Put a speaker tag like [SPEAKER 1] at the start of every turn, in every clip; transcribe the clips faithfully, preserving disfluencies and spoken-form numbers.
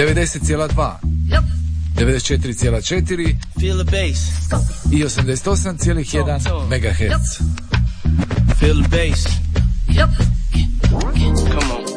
[SPEAKER 1] devedeset zarez dva, devedeset četiri zarez četiri i osamdeset osam zarez jedan megaherca.
[SPEAKER 2] Feel the bass. Come on.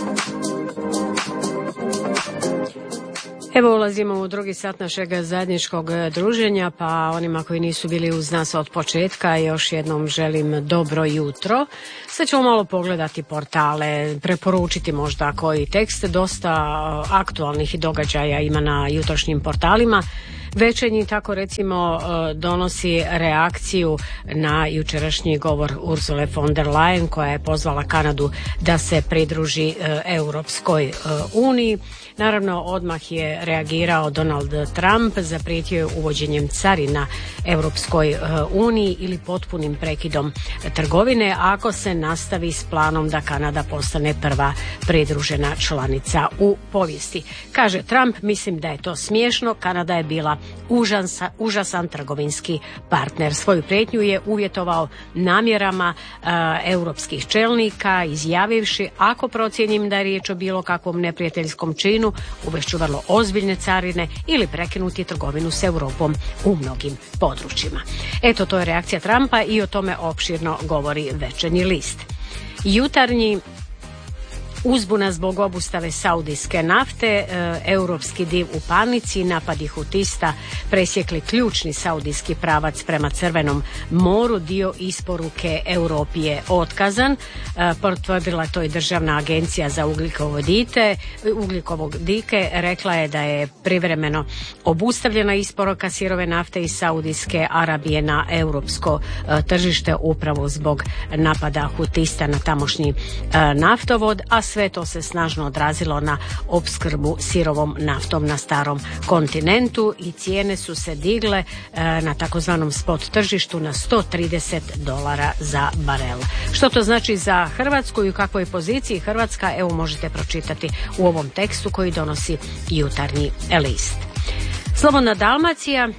[SPEAKER 3] Evo ulazimo u drugi sat našeg zajedničkog druženja, pa onima koji nisu bili uz nas od početka još jednom želim dobro jutro. Sad ćemo malo pogledati portale, preporučiti možda koji tekst, dosta aktualnih događaja ima na jutrošnjim portalima. Večernji tako recimo donosi reakciju na jučerašnji govor Ursule von der Leyen koja je pozvala Kanadu da se pridruži Europskoj uniji. Naravno, odmah je reagirao Donald Trump, zaprijetio je uvođenjem carina Europskoj uniji ili potpunim prekidom trgovine ako se nastavi s planom da Kanada postane prva pridružena članica u povijesti. Kaže Trump, mislim da je to smiješno, Kanada je bila užasa, užasan trgovinski partner. Svoju prijetnju je uvjetovao namjerama uh, europskih čelnika, izjavivši ako procijenim da je riječ o bilo kakvom neprijateljskom činu, uvešću vrlo ozbiljne carine ili prekinuti trgovinu s Europom u mnogim područjima. Eto, to je reakcija Trumpa i o tome opširno govori Večernji list. Jutarnji uzbuna zbog obustave saudijske nafte, e, europski div u panici, napadi hutista presjekli ključni saudijski pravac prema Crvenom moru, dio isporuke Europi je otkazan. E, potvrdila to i Državna agencija za ugljikovodike, ugljikovodike, rekla je da je privremeno obustavljena isporuka sirove nafte iz Saudijske Arabije na europsko e, tržište upravo zbog napada hutista na tamošnji e, naftovod, a sve to se snažno odrazilo na opskrbu sirovom naftom na starom kontinentu i cijene su se digle e, na takozvanom spot tržištu na sto trideset dolara za barel. Što to znači za Hrvatsku i u kakvoj poziciji Hrvatska, evo možete pročitati u ovom tekstu koji donosi Jutarnji list. Slobodna Dalmacija.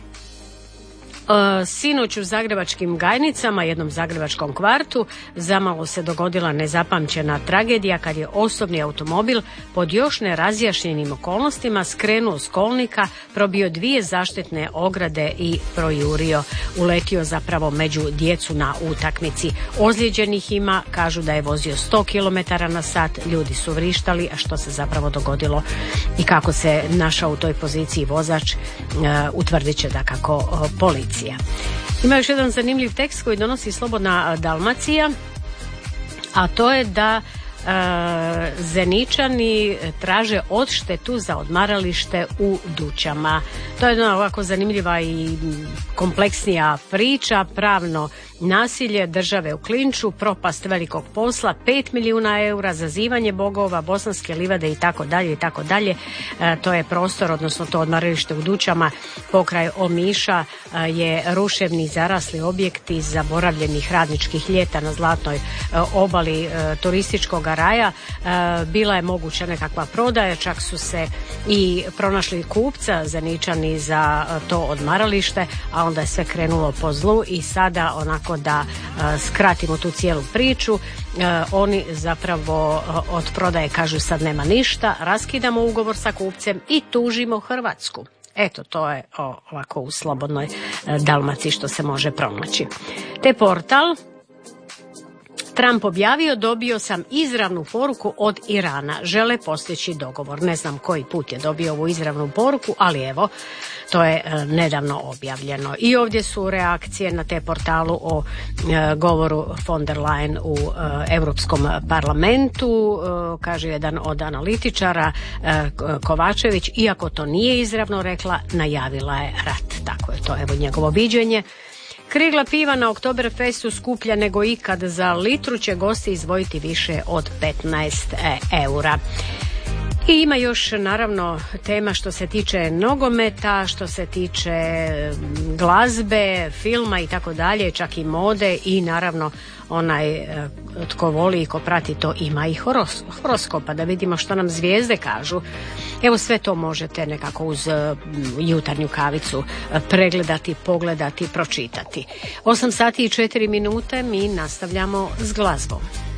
[SPEAKER 3] Sinoć u zagrebačkim Gajnicama, jednom zagrebačkom kvartu, zamalo se dogodila nezapamćena tragedija kad je osobni automobil pod još nerazjašnjenim okolnostima skrenuo s kolnika, probio dvije zaštitne ograde i projurio, uletio zapravo među djecu na utakmici. Ozlijeđenih ima, kažu da je vozio sto kilometara na sat, ljudi su vrištali, a što se zapravo dogodilo i kako se našao u toj poziciji vozač, utvrdit će dakako policija. Ima još jedan zanimljiv tekst koji donosi Slobodna Dalmacija, a to je da e, Zeničani traže odštetu za odmaralište u Dućama. To je jedna ovako zanimljiva i kompleksnija priča, pravno nasilje države u klinču, propast velikog posla, pet milijuna eura, zazivanje bogova, bosanske livade i tako dalje i tako dalje. To je prostor, odnosno to odmaralište u Dućama pokraj Omiša e, je ruševni zarasli objekti zaboravljenih radničkih ljeta na zlatnoj e, obali e, turističkog raja. E, bila je moguća nekakva prodaja, čak su se i pronašli kupca Zeničani za e, to odmaralište, a onda je sve krenulo po zlu i sada onako da e, skratimo tu cijelu priču, e, oni zapravo e, od prodaje kažu sad nema ništa, raskidamo ugovor sa kupcem i tužimo Hrvatsku. Eto, to je o, ovako u Slobodnoj e, Dalmaciji što se može pronaći. Te portal Trump objavio, dobio sam izravnu poruku od Irana, žele postići dogovor. Ne znam koji put je dobio ovu izravnu poruku, ali evo, to je e, nedavno objavljeno. I ovdje su reakcije na te portalu o e, govoru von der Leyen u e, Europskom parlamentu. E, kaže jedan od analitičara, e, Kovačević, iako to nije izravno rekla, najavila je rat. Tako je to, evo njegovo viđenje. Krigla piva na Oktoberfestu skuplja nego ikad, za litru će gosti izdvojiti više od petnaest eura. I ima još naravno tema što se tiče nogometa, što se tiče glazbe, filma i tako dalje, čak i mode i naravno onaj tko voli i ko prati to ima i horos, horoskopa, da vidimo što nam zvijezde kažu. Evo sve to možete nekako uz jutarnju kavicu pregledati, pogledati, pročitati. osam sati i četiri minute mi nastavljamo s glazbom.